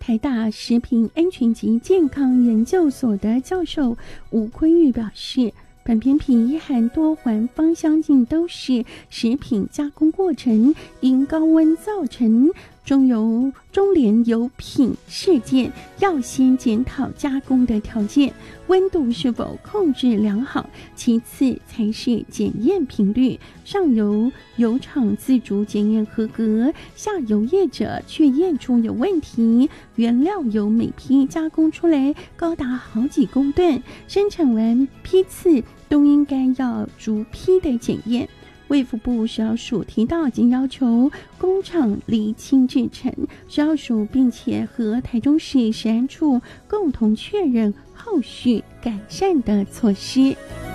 台大食品安全及健康研究所的教授吴坤玉表示，本片皮和多环芳香烬都是食品加工过程因高温造成中联油品事件，要先检讨加工的条件，温度是否控制良好，其次才是检验频率。上游油厂自主检验合格，下游业者却验出有问题，原料油每批加工出来高达好几公吨，生产完批次都应该要逐批的检验。卫福部食药署提到，经要求工厂厘清制程，食药署并且和台中市食安处共同确认后续改善的措施。